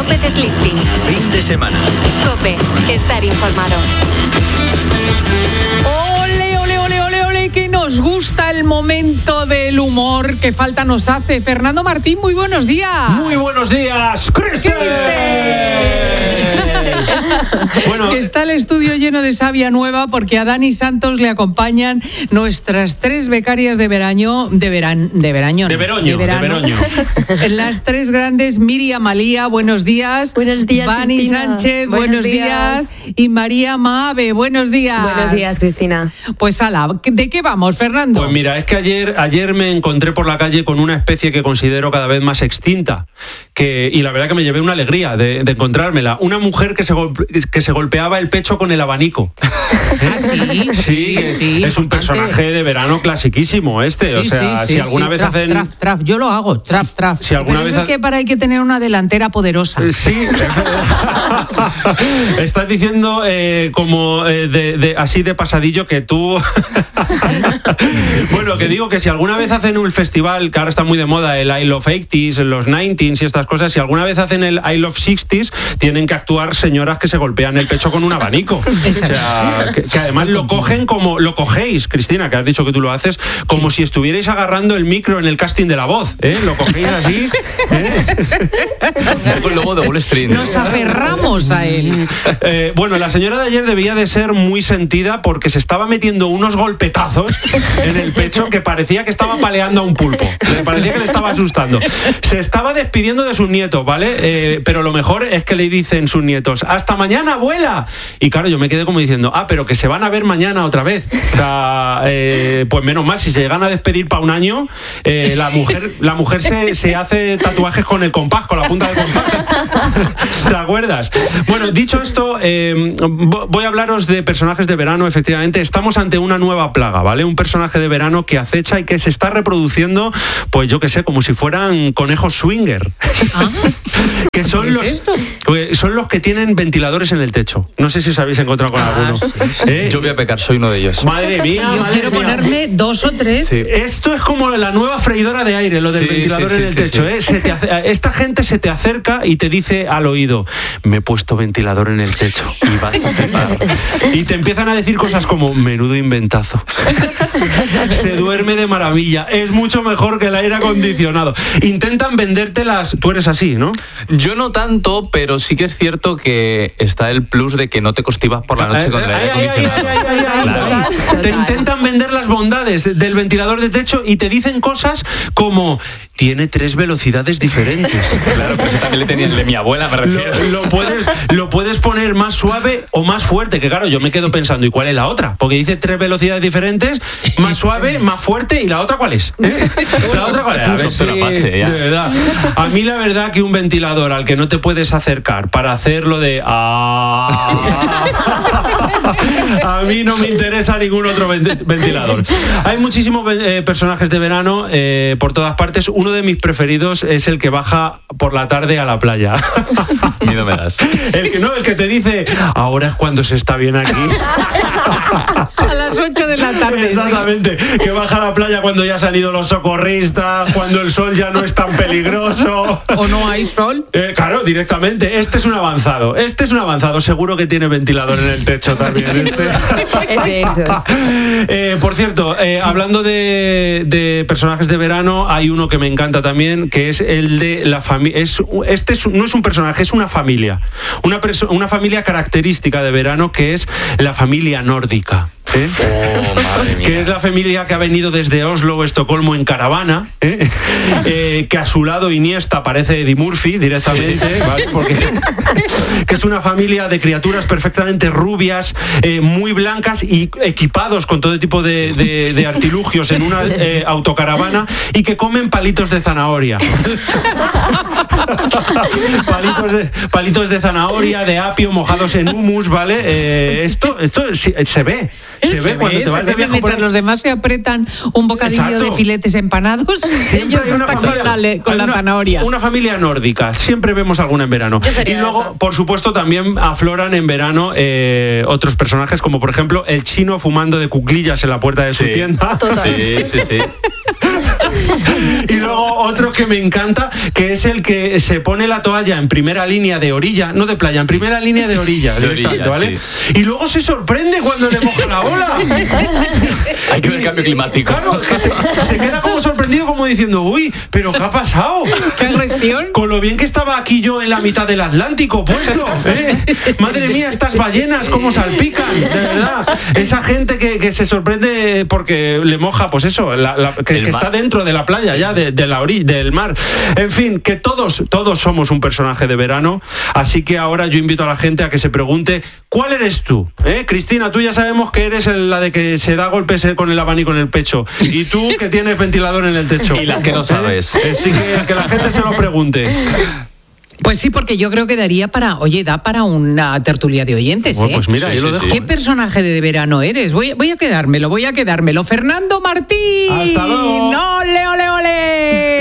López Slichting. Fin de semana. COPE. Estar informado. Que nos gusta el momento del humor, que falta nos hace. Fernando Martín, muy buenos días. Muy buenos días, Cristian. Bueno, que está el estudio lleno de savia nueva porque a Dani Santos le acompañan nuestras 3 becarias de verano. Las 3 grandes, Miriam Malía, buenos días. Buenos días, Vani Cristina. Sánchez, buenos días. Y María Maave, buenos días. Buenos días, Cristina. Pues ala, ¿de qué vamos, Fernando? Pues mira, es que ayer me encontré por la calle con una especie que considero cada vez más extinta, y la verdad que me llevé una alegría de encontrármela. Una mujer que se golpeaba el pecho con el abanico. ¿Ah, sí? Sí, es un personaje de verano clasiquísimo si alguna vez hacen... Traf, yo lo hago, traf. Si alguna Pero vez es que hay que tener una delantera poderosa. Sí. Estás diciendo así de pasadillo que tú... Bueno, que digo que si alguna vez hacen un festival, que ahora está muy de moda, el I Love 80s, los 90s y estas cosas, si alguna vez hacen el I Love 60s, tienen que actuar señoras que se golpean el pecho con un abanico. O sea, que además lo cogéis, Cristina, que has dicho que tú lo haces, como si estuvierais agarrando el micro en el casting de La Voz, Lo cogéis así, Con el logo de Wall Street. Nos aferramos a él. Bueno, la señora de ayer debía de ser muy sentida porque se estaba metiendo unos golpetazos en el pecho que parecía que estaba paleando a un pulpo. Le parecía que le estaba asustando. Se estaba despidiendo de sus nietos, ¿vale? Pero lo mejor es que le dicen sus nietos: ¡hasta mañana, abuela! Y claro, yo me quedé como diciendo, pero que se van a ver mañana otra vez. O sea, pues menos mal, si se llegan a despedir para un año, la mujer se hace tatuajes con el compás, con la punta del compás. ¿Te acuerdas? Bueno, dicho esto, voy a hablaros de personajes de verano. Efectivamente, estamos ante una nueva plaga, ¿vale? Un personaje de verano que acecha y que se está reproduciendo, pues yo qué sé, como si fueran conejos swinger. Que son son los que tienen ventiladores en el techo. No sé si os habéis encontrado con alguno. Sí. Yo voy a pecar, soy uno de ellos. Madre mía. Yo quiero ponerme 2 o 3. Sí. Esto es como la nueva freidora de aire, lo del ventilador en el techo. Esta gente se te acerca y te dice al oído: me he puesto ventilador en el techo y vas a flipar. Y te empiezan a decir cosas como: menudo inventazo. Se duerme de maravilla. Es mucho mejor que el aire acondicionado. Intentan vendértelas. Tú eres así, ¿no? Yo no tanto, pero sí que es cierto que está el plus de que no te constipas por la noche con el aire acondicionado. Te intentan vender las bondades del ventilador de techo y te dicen cosas como: tiene 3 velocidades diferentes. Claro, pues también le tenía el de mi abuela, me refiero. Lo puedes poner más suave o más fuerte, que claro, yo me quedo pensando, ¿y cuál es la otra? Porque dice 3 velocidades diferentes, más suave, más fuerte, ¿y la otra cuál es? ¿La otra cuál es? A ver si, de verdad. A mí la verdad que un ventilador al que no te puedes acercar para hacer lo de... A mí no me interesa ningún otro ventilador. Hay muchísimos personajes de verano por todas partes. Uno de mis preferidos es el que baja por la tarde a la playa. Miedo me das. El que te dice: ahora es cuando se está bien aquí. A las 8 de la tarde. Exactamente. Que baja a la playa cuando ya han salido los socorristas, cuando el sol ya no es tan peligroso. ¿O no hay sol? Claro, directamente. Este es un avanzado. Seguro que tiene ventilador en el techo también. Es de esos. Por cierto, hablando de personajes de verano, hay uno que me encanta también, que es el de la familia. No es un personaje, es una familia. Una familia característica de verano, que es la familia nórdica. Madre mía. Que es la familia que ha venido desde Oslo o Estocolmo en caravana, que a su lado Iniesta parece Eddie Murphy directamente, ¿vale? Porque que es una familia de criaturas perfectamente rubias, muy blancas y equipados con todo tipo de artilugios en una autocaravana, y que comen palitos de zanahoria. Palitos de zanahoria, de apio, mojados en hummus, ¿vale? Esto se ve. Se ve cuando te vas de viaje. Mientras los demás se apretan un bocadillo de filetes empanados, ellos están con la zanahoria. Una familia nórdica, siempre vemos alguna en verano. Y luego, por supuesto, también afloran en verano otros personajes, como por ejemplo el chino fumando de cuclillas en la puerta de su tienda. Sí. Y luego otro que me encanta, que es el que se pone la toalla en primera línea de orilla, no de playa, en primera línea de orilla, ¿vale? Sí. Y luego se sorprende cuando le moja la ola. Hay que ver el cambio climático. Claro, que se queda como sorprendido, como diciendo, uy, ¿pero qué ha pasado? ¡Qué agresión! Con lo bien que estaba aquí yo en la mitad del Atlántico puesto, ¿eh? Madre mía, estas ballenas cómo salpican, de verdad. Esa gente que se sorprende porque le moja, pues eso, que está dentro de la playa ya, de la orilla, del mar. En fin, que todos somos un personaje de verano, así que ahora yo invito a la gente a que se pregunte, ¿cuál eres tú? Cristina, tú ya sabemos que eres la de que se da golpes con el abanico en el pecho, y tú que tienes ventilador en el techo. Y las que no sabes. Así que la gente se lo pregunte. Pues sí, porque yo creo que da para una tertulia de oyentes. Pues mira, yo lo dejo. ¿Qué personaje de verano eres? Voy a quedármelo. Fernando Martín. Hasta luego. ¡Ole, ole, ole!